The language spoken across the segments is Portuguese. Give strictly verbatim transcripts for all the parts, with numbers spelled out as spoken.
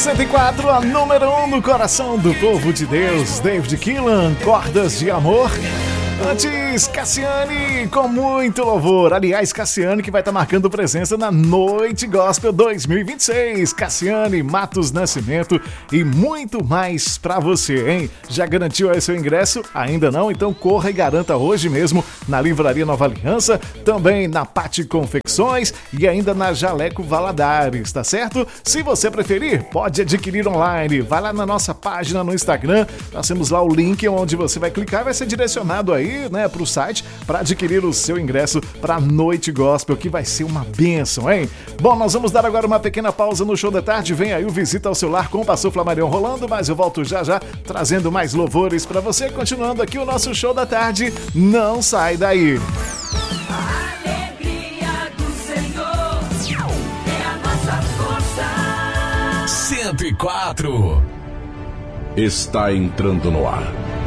cento e quatro, a número um no coração do povo de Deus. David Keelan, Cordas de Amor. Antes, Cassiane com muito louvor. Aliás, Cassiane que vai estar marcando presença na Noite Gospel dois mil e vinte e seis. Cassiane, Matos Nascimento e muito mais pra você, hein? Já garantiu aí seu ingresso? Ainda não? Então corra e garanta hoje mesmo na Livraria Nova Aliança, também na Pati Confecções e ainda na Jaleco Valadares, tá certo? Se você preferir, pode adquirir online. Vai lá na nossa página no Instagram, nós temos lá o link onde você vai clicar e vai ser direcionado aí, né, pro site para adquirir o seu ingresso para a Noite Gospel, que vai ser uma bênção, hein? Bom, nós vamos dar agora uma pequena pausa no Show da Tarde. Vem aí o Visita ao seu Lar com o pastor Flamarion rolando, mas eu volto já já trazendo mais louvores para você, continuando aqui o nosso Show da Tarde. Não sai daí. A alegria do Senhor é a nossa força. cento e quatro Está entrando no ar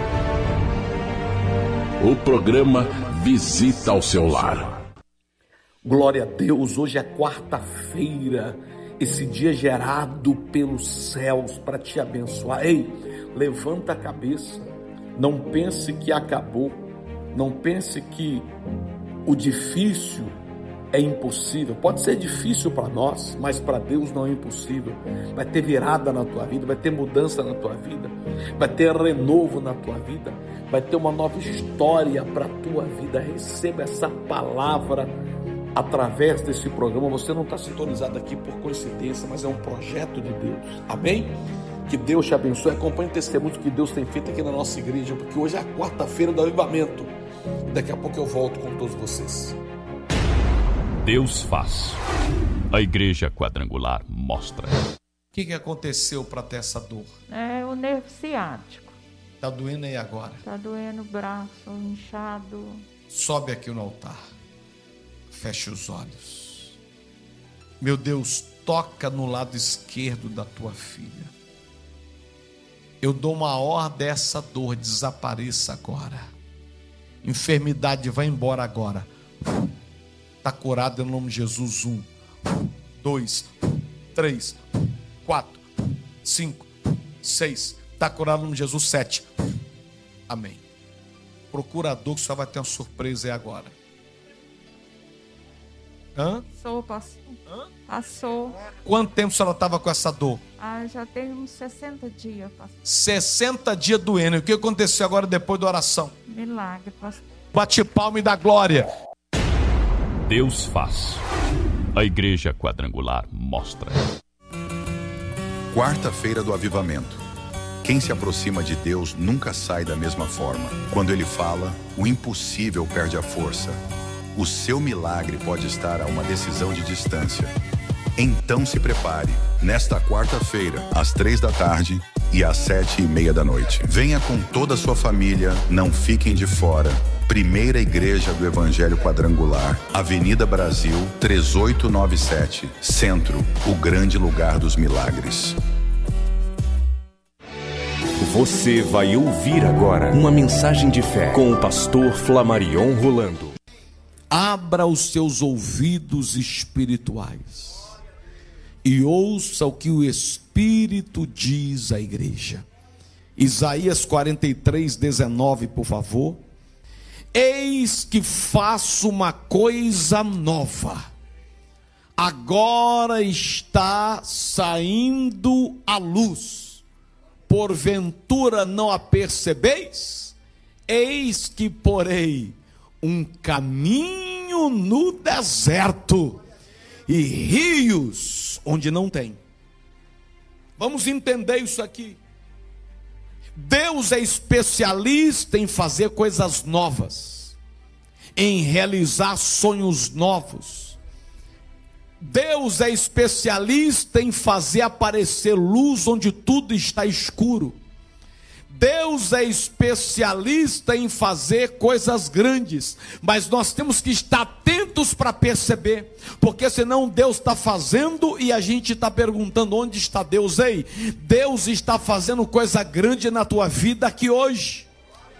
o programa Visita ao seu Lar. Glória a Deus, hoje é quarta-feira, esse dia gerado pelos céus para te abençoar. Ei, levanta a cabeça, não pense que acabou, não pense que o difícil é impossível. Pode ser difícil para nós, mas para Deus não é impossível. Vai ter virada na tua vida, vai ter mudança na tua vida, vai ter renovo na tua vida, vai ter uma nova história para a tua vida. Receba essa palavra através desse programa. Você não está sintonizado aqui por coincidência, mas é um projeto de Deus. Amém? Que Deus te abençoe. Acompanhe o testemunho que Deus tem feito aqui na nossa igreja, porque hoje é a quarta-feira do avivamento. Daqui a pouco eu volto com todos vocês. Deus faz. A Igreja Quadrangular mostra. O que, que aconteceu para ter essa dor? É o nervo ciático. Tá doendo aí agora? Tá doendo o braço, inchado. Sobe aqui no altar. Feche os olhos. Meu Deus, toca no lado esquerdo da tua filha. Eu dou uma ordem, essa dor desapareça agora. Enfermidade vai embora agora. Está curado em nome de Jesus. Um, dois, três, quatro, cinco, seis. Está curado em nome de Jesus. Sete. Amém. Procurador, que só vai ter uma surpresa aí agora. Hã? Passou, passou. Hã? Passou. Quanto tempo a senhora estava com essa dor? Ah, já tem uns sessenta dias, pastor. sessenta dias doendo. E o que aconteceu agora depois da oração? Milagre, pastor. Bate palma e dá glória. Deus faz. A Igreja Quadrangular mostra. Quarta-feira do Avivamento. Quem se aproxima de Deus nunca sai da mesma forma. Quando Ele fala, o impossível perde a força. O seu milagre pode estar a uma decisão de distância. Então se prepare. Nesta quarta-feira, às três da tarde e às sete e meia da noite. Venha com toda a sua família, não fiquem de fora. Primeira Igreja do Evangelho Quadrangular, Avenida Brasil, três mil oitocentos e noventa e sete, Centro, o grande lugar dos milagres. Você vai ouvir agora uma mensagem de fé com o pastor Flamarion Rolando. Abra os seus ouvidos espirituais e ouça o que o Espírito diz à igreja. Isaías quarenta e três, dezenove, por favor. Eis que faço uma coisa nova, agora está saindo a luz, porventura não a percebeis? Eis que porei um caminho no deserto e rios onde não tem. Vamos entender isso aqui. Deus é especialista em fazer coisas novas, em realizar sonhos novos. Deus é especialista em fazer aparecer luz onde tudo está escuro. Deus é especialista em fazer coisas grandes, mas nós temos que estar atentos para perceber, porque senão Deus está fazendo e a gente está perguntando onde está Deus. Ei, Deus está fazendo coisa grande na tua vida aqui hoje.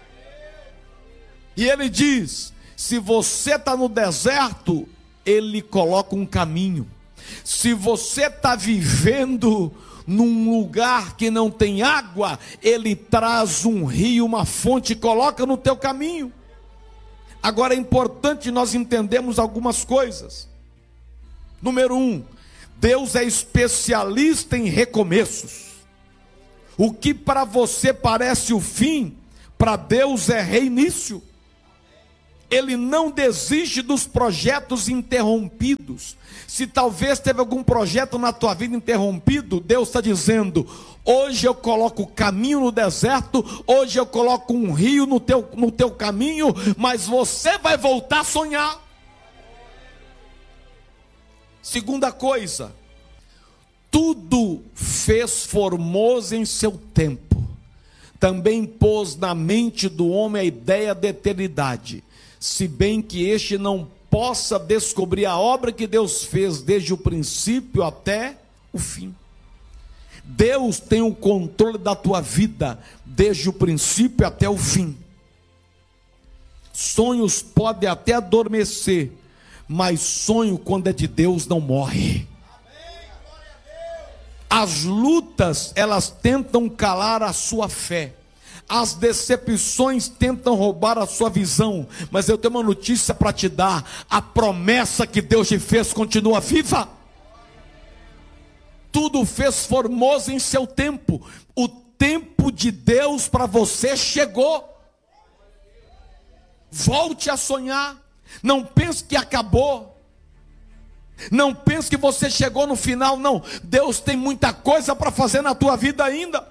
E Ele diz, se você está no deserto, Ele coloca um caminho. Se você está vivendo num lugar que não tem água, Ele traz um rio, uma fonte e coloca no teu caminho. Agora é importante nós entendermos algumas coisas. Número um, Deus é especialista em recomeços. O que para você parece o fim, para Deus é reinício. Ele não desiste dos projetos interrompidos. Se talvez teve algum projeto na tua vida interrompido, Deus está dizendo: hoje eu coloco caminho no deserto, hoje eu coloco um rio no teu, no teu caminho, mas você vai voltar a sonhar. Segunda coisa, tudo fez formoso em seu tempo. Também pôs na mente do homem a ideia da eternidade, se bem que este não possa descobrir a obra que Deus fez desde o princípio até o fim. Deus tem o controle da tua vida desde o princípio até o fim. Sonhos podem até adormecer, mas sonho, quando é de Deus, não morre. As lutas, elas tentam calar a sua fé. As decepções tentam roubar a sua visão. Mas eu tenho uma notícia para te dar: a promessa que Deus te fez continua viva. Tudo fez formoso em seu tempo. O tempo de Deus para você chegou. Volte a sonhar. Não pense que acabou. Não pense que você chegou no final. Não, Deus tem muita coisa para fazer na tua vida ainda.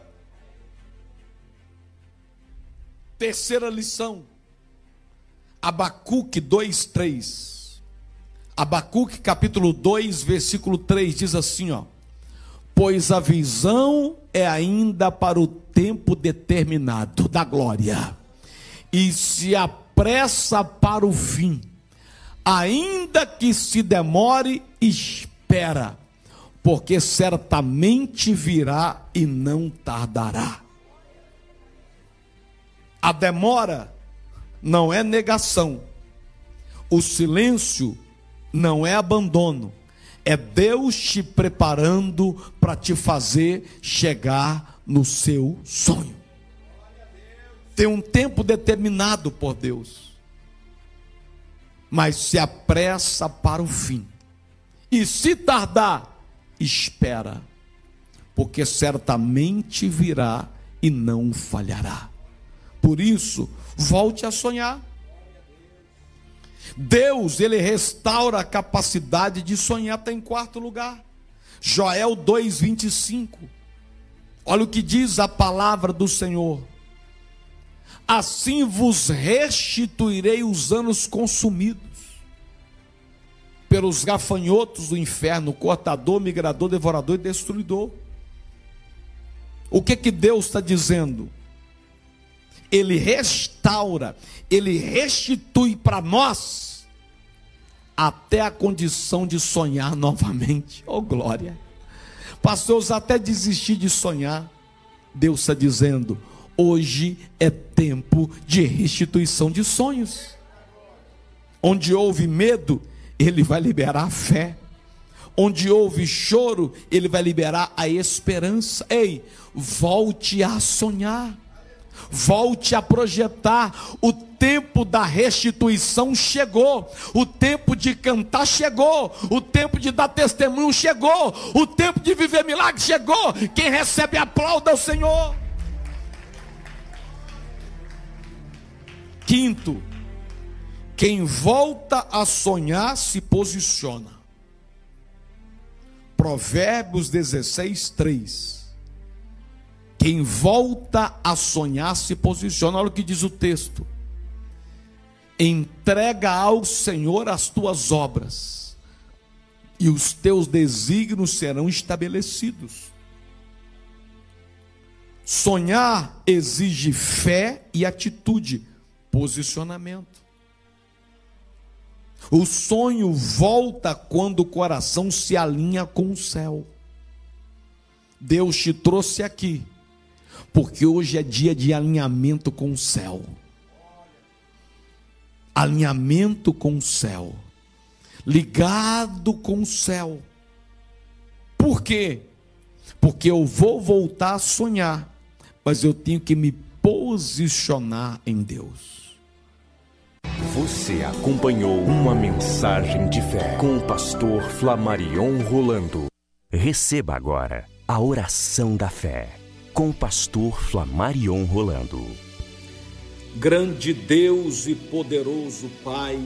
Terceira lição, Abacuque dois, três. Abacuque capítulo dois, versículo três, diz assim, ó: pois a visão é ainda para o tempo determinado da glória, e se apressa para o fim. Ainda que se demore, espera, porque certamente virá e não tardará. A demora não é negação. O silêncio não é abandono. É Deus te preparando para te fazer chegar no seu sonho. Tem um tempo determinado por Deus, mas se apressa para o fim. E se tardar, espera, porque certamente virá e não falhará. Por isso, volte a sonhar. Deus, Ele restaura a capacidade de sonhar. Está em quarto lugar. Joel dois, vinte e cinco. Olha o que diz a palavra do Senhor: assim vos restituirei os anos consumidos pelos gafanhotos do inferno, cortador, migrador, devorador e destruidor. O que que Deus está dizendo? Ele restaura, Ele restitui para nós até a condição de sonhar novamente. Oh glória! Pastor, eu até desisti de sonhar. Deus está dizendo: hoje é tempo de restituição de sonhos. Onde houve medo, Ele vai liberar a fé. Onde houve choro, Ele vai liberar a esperança. Ei, volte a sonhar. Volte a projetar. O tempo da restituição chegou. O tempo de cantar chegou. O tempo de dar testemunho chegou. O tempo de viver milagre chegou. Quem recebe, aplauda o Senhor. Quinto, quem volta a sonhar se posiciona. Provérbios dezesseis, três. Quem volta a sonhar se posiciona. Olha o que diz o texto: entrega ao Senhor as tuas obras, e os teus desígnios serão estabelecidos. Sonhar exige fé e atitude, posicionamento. O sonho volta quando o coração se alinha com o céu. Deus te trouxe aqui porque hoje é dia de alinhamento com o céu. Alinhamento com o céu. Ligado com o céu. Por quê? Porque eu vou voltar a sonhar, mas eu tenho que me posicionar em Deus. Você acompanhou uma mensagem de fé com o pastor Flamarion Rolando. Receba agora a oração da fé com o pastor Flamarion Rolando. Grande Deus e poderoso Pai,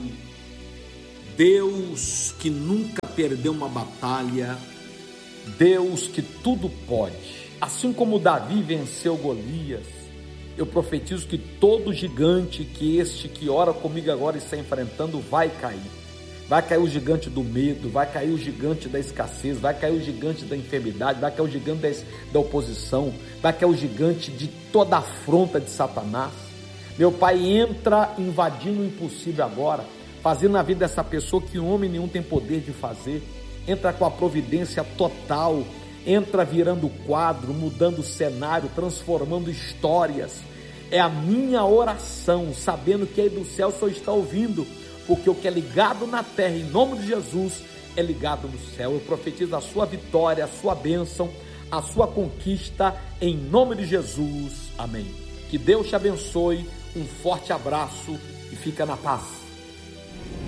Deus que nunca perdeu uma batalha, Deus que tudo pode. Assim como Davi venceu Golias, eu profetizo que todo gigante que este que ora comigo agora está enfrentando vai cair. Vai cair o gigante do medo, vai cair o gigante da escassez, vai cair o gigante da enfermidade, vai cair o gigante da, da oposição, vai cair o gigante de toda a afronta de Satanás. Meu Pai, entra invadindo o impossível agora, fazendo na vida dessa pessoa que homem nenhum tem poder de fazer. Entra com a providência total, entra virando o quadro, mudando o cenário, transformando histórias. É a minha oração, sabendo que aí do céu o Senhor está ouvindo, porque o que é ligado na terra, em nome de Jesus, é ligado no céu. Eu profetizo a sua vitória, a sua bênção, a sua conquista, em nome de Jesus. Amém. Que Deus te abençoe, um forte abraço e fica na paz.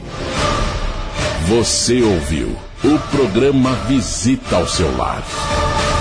Você ouviu o programa Visita ao Seu Lar.